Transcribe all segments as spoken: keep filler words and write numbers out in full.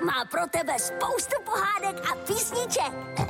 má pro tebe spoustu pohádek a písniček.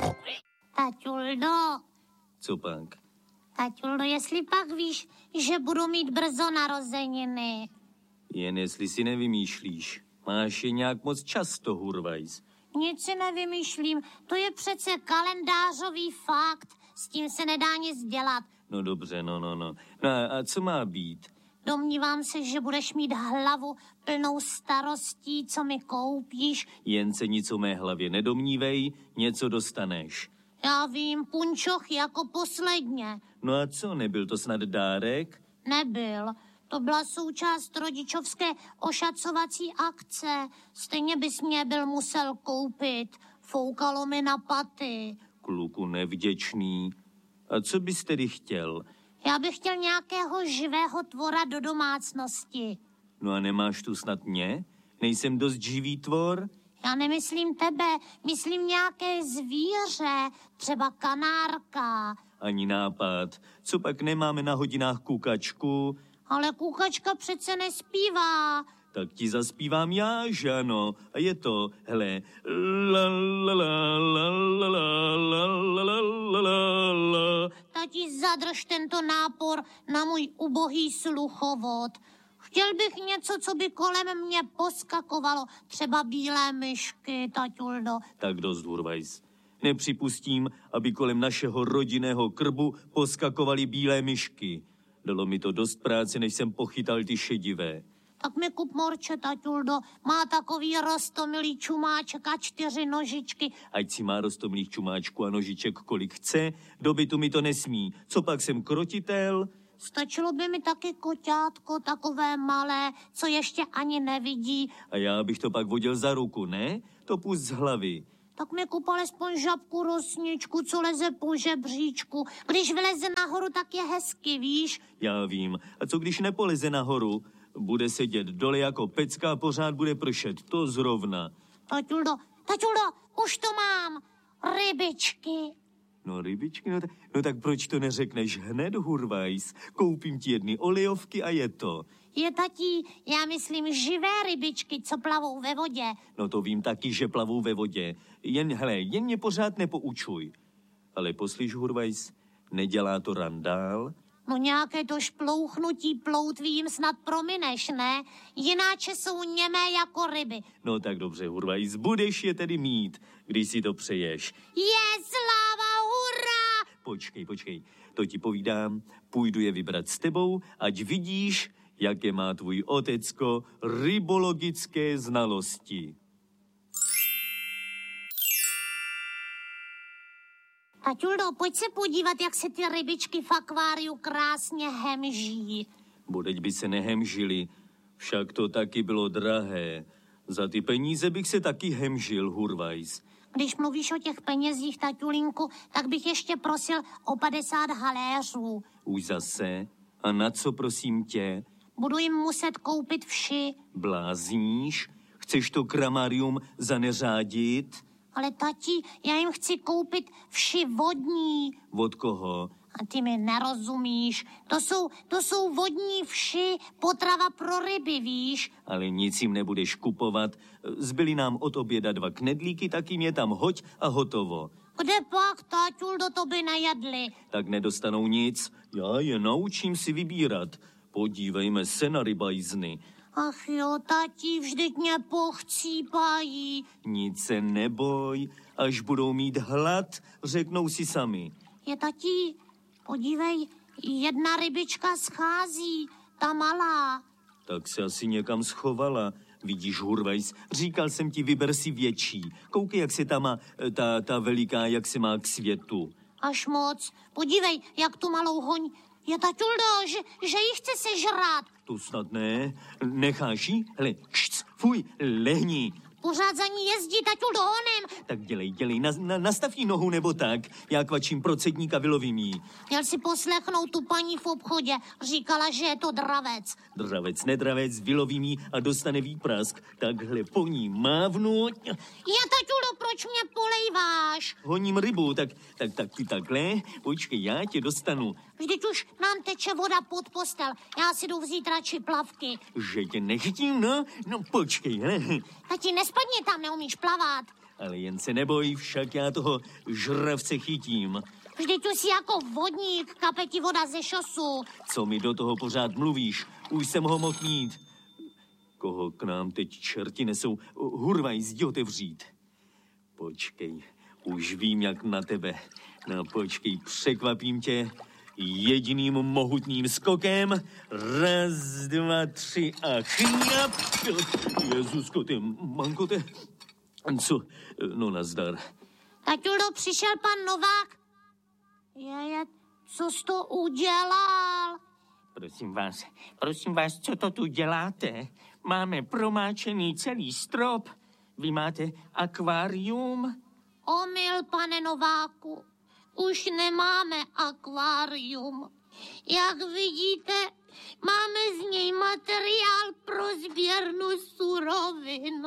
Taťuldo. Co pak? Taťuldo, jestli pak víš, že budu mít brzo narozeniny. Jen jestli si nevymýšlíš. Máš je nějak moc často, Hurvajs. Nic si nevymýšlím. To je přece kalendářový fakt. S tím se nedá nic dělat. No dobře, no, no, no. No a, a co má být? Domnívám se, že budeš mít hlavu plnou starostí, co mi koupíš. Jen se nic o mé hlavě nedomnívej, něco dostaneš. Já vím, punčoch jako posledně. No a co, nebyl to snad dárek? Nebyl. To byla součást rodičovské ošacovací akce. Stejně bys mě byl musel koupit. Foukalo mi na paty. Kluku nevděčný. A co bys tedy chtěl? Já bych chtěl nějakého živého tvora do domácnosti. No a nemáš tu snad mě? Nejsem dost živý tvor? Já nemyslím tebe, myslím nějaké zvíře, třeba kanárka. Ani nápad. Co pak nemáme na hodinách kukačku? Ale kukačka přece nespívá. Tak ti zaspívám já, že ano. A je to, hele, la la la la la la la la la la la. Tati, zadrž tento nápor na můj ubohý sluchovod. Chtěl bych něco, co by kolem mě poskakovalo. Třeba bílé myšky, taťuldo. Tak dost, Hurvajs. Nepřipustím, aby kolem našeho rodinného krbu poskakovaly bílé myšky. Dalo mi to dost práce, než jsem pochytal ty šedivé. Tak mi kup morče, taťuldo. Má takový roztomilý čumáček a čtyři nožičky. Ať si má roztomilých čumáčků a nožiček kolik chce, do bytu mi to nesmí. Co pak jsem krotitel? Stačilo by mi taky koťátko, takové malé, co ještě ani nevidí. A já bych to pak vodil za ruku, ne? To pust z hlavy. Tak mi kup alespoň žabku rosničku, co leze po žebříčku. Když vyleze nahoru, tak je hezky, víš? Já vím. A co když nepoleze nahoru? Bude sedět dole jako pecka a pořád bude pršet. To zrovna. Taťuldo, taťuldo, už to mám. Rybičky. No rybičky, no, t- no tak proč to neřekneš hned, Hurvajs? Koupím ti jedny olejovky a je to. Je, tatí, já myslím živé rybičky, co plavou ve vodě. No to vím taky, že plavou ve vodě. Jen, hele, jen mě pořád nepoučuj. Ale poslyš, Hurvajs, nedělá to randál? No nějaké to šplouchnutí ploutví jim snad promineš, ne? Jináče jsou němé jako ryby. No tak dobře, Hurvajs, budeš je tedy mít, když si to přeješ. Je sláva, hurá! Počkej, počkej, to ti povídám, půjdu je vybrat s tebou, ať vidíš, jaké má tvůj otecko rybologické znalosti. Taťuldo, pojď se podívat, jak se ty rybičky v akváriu krásně hemží. Bodeď by se nehemžili, však to taky bylo drahé. Za ty peníze bych se taky hemžil, Hurvajs. Když mluvíš o těch penězích, taťulinku, tak bych ještě prosil o padesát haléřů. Už zase? A na co, prosím tě? Budu jim muset koupit vši. Blázníš? Chceš to kramárium zaneřádit? Ale tati, já jim chci koupit vši vodní. Od koho? A ty mi nerozumíš. To jsou, to jsou vodní vši, potrava pro ryby, víš? Ale nic jim nebudeš kupovat. Zbyly nám od oběda dva knedlíky, tak jim je tam hoď a hotovo. Kde pak, taťuldo, to by nejedli? Tak nedostanou nic. Já je naučím si vybírat. Podívejme se na rybajzny. Ach jo, tati, vždyť mě pochcípají. Nic se neboj, až budou mít hlad, řeknou si sami. Je, tati, podívej, jedna rybička schází, ta malá. Tak se asi někam schovala. Vidíš, Hurvajs, říkal jsem ti, vyber si větší. Koukej, jak se ta má, ta, ta veliká, jak se má k světu. Až moc. Podívej, jak tu malou hoň. Je, taťuldo, že, že jí chce sežrát. To snad ne. Necháš jí? Hele, kšc, fuj, lehni. Pořád za ní jezdí, taťuldo, honem. tak dělej, dělej, na, na, nastav jí nohu nebo tak, já kvačím pro cedníka vylovím jí. Měl si poslechnout tu paní v obchodě, říkala, že je to dravec. Dravec, nedravec, vylovím jí a dostane výprask, takhle po ní mávnu. Já, taťulo, proč mě polejváš? Honím rybu, tak, tak, tak ty takhle, počkej, já tě dostanu. Vždyť už nám teče voda pod postel, já si jdu vzít radši plavky. Že tě nechytím, no? No počkej, hele. Tati, nespadně tam, neumíš plavat. Ale jen se neboj, však já toho žravce chytím. Vždyť tu jsi jako vodník, kape ti voda ze šosu. Co mi do toho pořád mluvíš? Už jsem ho mohl mít. Koho k nám teď čerti nesou? Hurvaj, zdi otevřít. Počkej, už vím, jak na tebe. No počkej, překvapím tě jediným mohutným skokem. Raz, dva, tři a chňap. Jezusko, ty mankote. Co? No nazdar. Taťulo, přišel pan Novák. Jeje, co jsi to udělal? Prosím vás, prosím vás, co to tu děláte? Máme promáčený celý strop. Vy máte akvárium? Omyl, pane Nováku. Už nemáme akvárium. Jak vidíte, máme z něj materiál pro sběrnu surovin.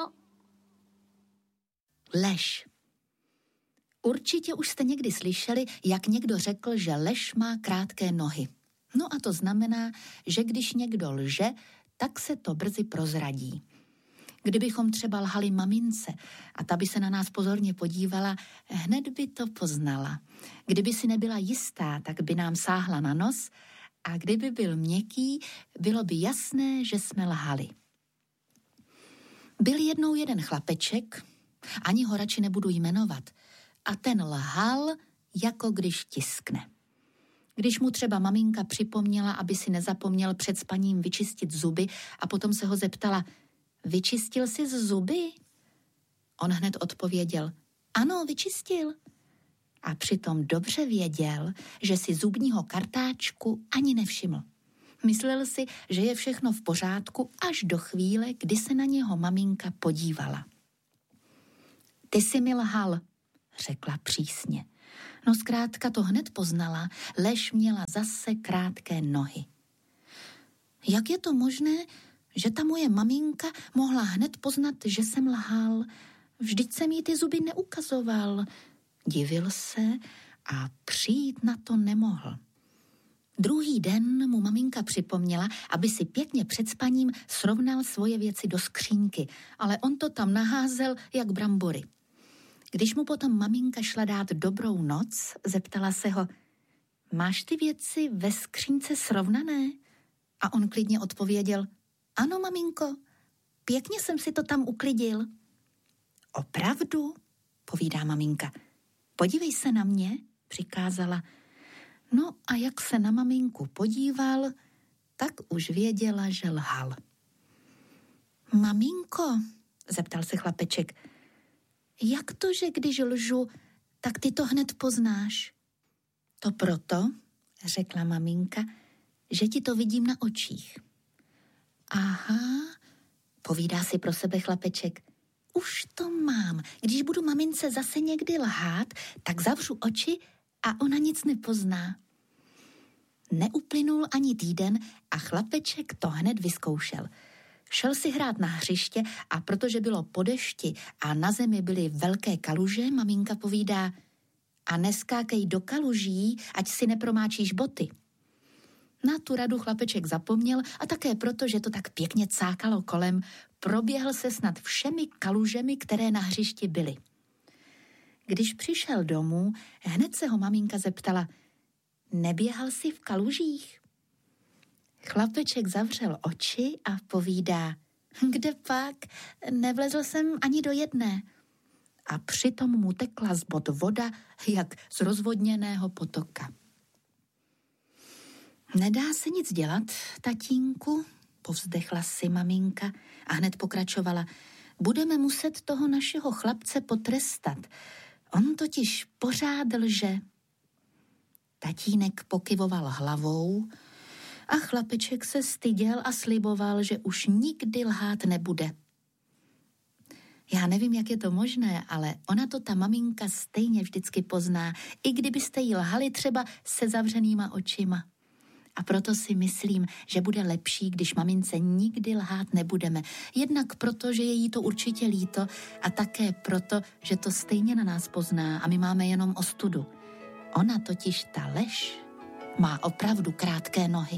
Lež. Určitě už jste někdy slyšeli, jak někdo řekl, že lež má krátké nohy. No a to znamená, že když někdo lže, tak se to brzy prozradí. Kdybychom třeba lhali mamince a ta by se na nás pozorně podívala, hned by to poznala. Kdyby si nebyla jistá, tak by nám sáhla na nos a kdyby byl měkký, bylo by jasné, že jsme lhali. Byl jednou jeden chlapeček, ani ho radši nebudu jmenovat, a ten lhal, jako když tiskne. Když mu třeba maminka připomněla, aby si nezapomněl před spaním vyčistit zuby a potom se ho zeptala, vyčistil jsi z zuby? On hned odpověděl, ano, vyčistil. A přitom dobře věděl, že si zubního kartáčku ani nevšiml. Myslel si, že je všechno v pořádku až do chvíle, kdy se na něho maminka podívala. Ty jsi mi lhal, řekla přísně. No zkrátka to hned poznala, lež měla zase krátké nohy. Jak je to možné, že ta moje maminka mohla hned poznat, že jsem lhal? Vždyť jsem jí ty zuby neukazoval. Divil se a přijít na to nemohl. Druhý den mu maminka připomněla, aby si pěkně před spaním srovnal svoje věci do skřínky, ale on to tam naházel jak brambory. Když mu potom maminka šla dát dobrou noc, zeptala se ho, máš ty věci ve skřínce srovnané? A on klidně odpověděl, ano, maminko, pěkně jsem si to tam uklidil. Opravdu? Povídá maminka. Podívej se na mě, přikázala. No a jak se na maminku podíval, tak už věděla, že lhal. Maminko, zeptal se chlapeček, jak to, že když lžu, tak ty to hned poznáš? To proto, řekla maminka, že ti to vidím na očích. Aha, povídá si pro sebe chlapeček. Už to mám. Když budu mamince zase někdy lhát, tak zavřu oči a ona nic nepozná. Neuplynul ani týden a chlapeček to hned vyzkoušel. Šel si hrát na hřiště a protože bylo po dešti a na zemi byly velké kaluže, maminka povídá, a neskákej do kaluží, ať si nepromáčíš boty. Na tu radu chlapeček zapomněl a také proto, že to tak pěkně cákalo kolem, proběhl se snad všemi kalužemi, které na hřišti byly. Když přišel domů, hned se ho maminka zeptala, neběhal jsi v kalužích? Chlapeček zavřel oči a povídá, kde pak, nevlezl jsem ani do jedné. A přitom mu tekla z bot voda, jak z rozvodněného potoka. Nedá se nic dělat, tatínku, povzdechla si maminka a hned pokračovala. Budeme muset toho našeho chlapce potrestat. On totiž pořád lže. Tatínek pokyvoval hlavou a chlapeček se styděl a sliboval, že už nikdy lhát nebude. Já nevím, jak je to možné, ale ona to ta maminka stejně vždycky pozná, i kdybyste jí lhali třeba se zavřenýma očima. A proto si myslím, že bude lepší, když mamince nikdy lhát nebudeme. Jednak proto, že je jí to určitě líto a také proto, že to stejně na nás pozná a my máme jenom ostudu. Ona totiž ta lež má opravdu krátké nohy.